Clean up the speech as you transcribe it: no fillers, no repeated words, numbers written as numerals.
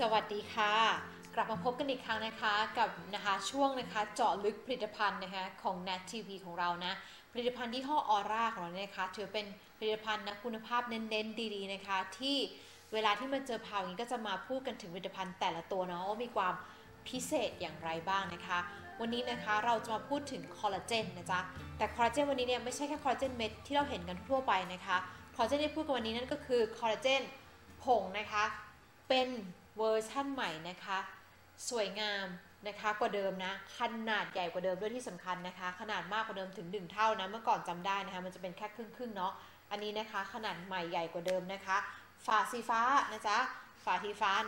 สวัสดีค่ะกลับมาพบกันอีกครั้งนะคะกับช่วงเจาะลึกผลิตภัณฑ์นะคะของ Nat TV ของเรานะผลิตภัณฑ์ยี่ห้อออร่าของเราเนี่ยนะคะถือเป็นผลิตภัณฑ์นะคุณภาพเน้นๆดีๆนะคะที่เวลาที่มาเจอข่าวอย่างนี้ก็จะมาพูดกันถึงผลิตภัณฑ์แต่ละตัวเนาะว่ามีความพิเศษอย่างไรบ้างนะคะวันนี้นะคะเราจะมาพูดถึงคอลลาเจนนะจ๊ะแต่คอลลาเจนวันนี้เนี่ยไม่ใช่แค่คอลลาเจนเม็ดที่เราเห็นกันทั่วไปนะคะคอลลาเจนที่พูดกันวันนี้นั่นก็คือคอลลาเจนผงนะคะเป็นเวอร์ชั่นใหม่นะคะสวยงามนะคะกว่าเดิมนะขนาดใหญ่กว่าเดิมด้วยที่สำคัญนะคะขนาดมากกว่าเดิมถึง1 เท่านะเมื่อก่อนจำได้นะคะมันจะเป็นแค่ครึ่งเนาะอันนี้นะคะขนาดใหม่ใหญ่กว่าเดิมนะคะฝาสีฟ้านะจ๊ะฝาสีฟ้า